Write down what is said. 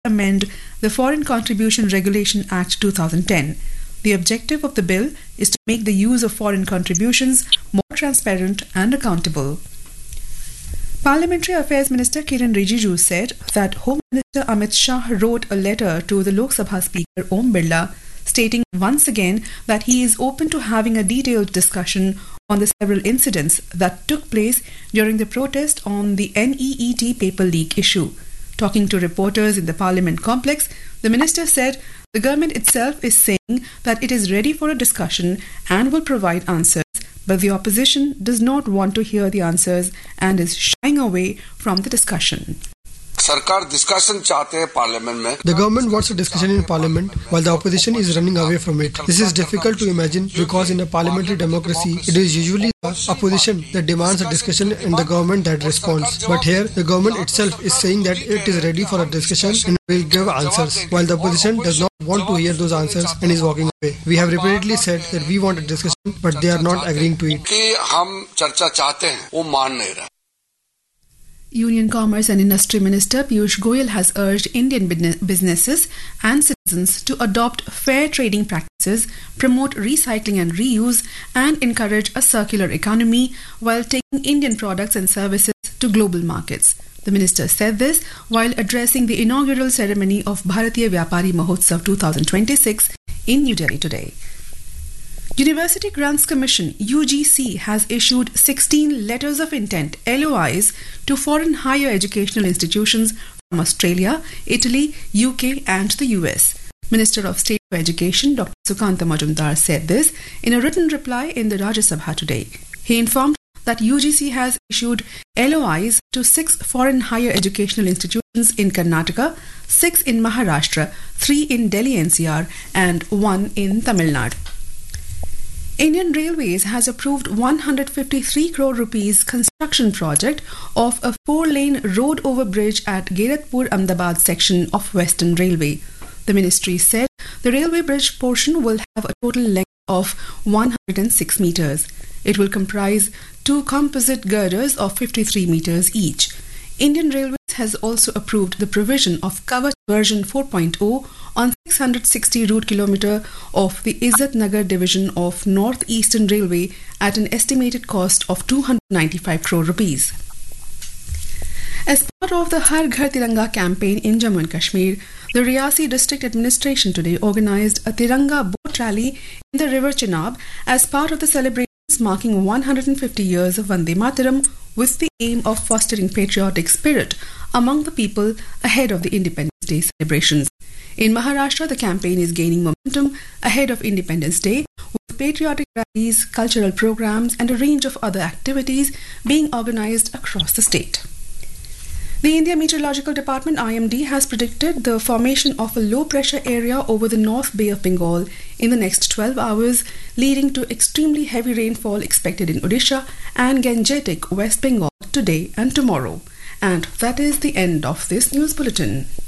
amend the Foreign Contribution Regulation Act 2010. The objective of the bill is to make the use of foreign contributions more transparent and accountable. Parliamentary Affairs Minister Kiren Rijiju said that Home Minister Amit Shah wrote a letter to the Lok Sabha Speaker Om Birla stating once again that he is open to having a detailed discussion on the several incidents that took place during the protest on the NEET paper leak issue. Talking to reporters in the Parliament complex, the minister said the government itself is saying that it is ready for a discussion and will provide answers, but the opposition does not want to hear the answers and is shying away from the discussion. सरकार discussion चाहते हैं parliament में. The government wants a discussion in parliament while the opposition is running away from it. This is difficult to imagine because in a parliamentary democracy, it is usually the opposition that demands a discussion and the government that responds. But here, the government itself is saying that it is ready for a discussion and will give answers, while the opposition does not want to hear those answers and is walking away. We have repeatedly said that we want a discussion, but they are not agreeing to it. कि हम चर्चा चाहते हैं, वो मान नहीं रहा. Union Commerce and Industry Minister Piyush Goyal has urged Indian businesses and citizens to adopt fair trading practices, promote recycling and reuse, and encourage a circular economy while taking Indian products and services to global markets. The minister said this while addressing the inaugural ceremony of Bharatiya Vyapari Mahotsav 2026 in New Delhi today. University Grants Commission UGC has issued 16 letters of intent LOIs to foreign higher educational institutions from Australia, Italy, UK and the US. Minister of State for Education Dr. Sukanta Majumdar said this in a written reply in the Rajya Sabha today. He informed that UGC has issued LOIs to 6 foreign higher educational institutions in Karnataka, 6 in Maharashtra, 3 in Delhi NCR and 1 in Tamil Nadu. Indian Railways has approved 153 crore rupees construction project of a 4-lane road over bridge at Geratpur Ahmedabad section of Western Railway. The ministry said the railway bridge portion will have a total length of 106 meters. It will comprise 2 composite girders of 53 meters each. Indian Railways has also approved the provision of Kavach version 4.0 on 660 route kilometre of the Izzat Nagar division of North Eastern Railway at an estimated cost of 295 crore rupees. As part of the Har Ghar Tiranga campaign in Jammu and Kashmir, the Riyasi District Administration today organised a Tiranga boat rally in the river Chenab as part of the celebrations marking 150 years of Vande Mataram, with the aim of fostering patriotic spirit among the people ahead of the Independence Day celebrations. In Maharashtra, the campaign is gaining momentum ahead of Independence Day, with patriotic rallies, cultural programs and a range of other activities being organised across the state. The India Meteorological Department IMD has predicted the formation of a low-pressure area over the North Bay of Bengal in the next 12 hours, leading to extremely heavy rainfall expected in Odisha and Gangetic, West Bengal today and tomorrow. And that is the end of this news bulletin.